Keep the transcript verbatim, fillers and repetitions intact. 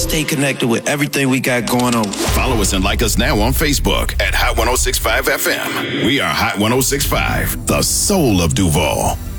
stay connected with everything we got going on. Follow us and like us now on Facebook at Hot ten sixty-five F M. We are Hot ten sixty-five, the soul of Duval.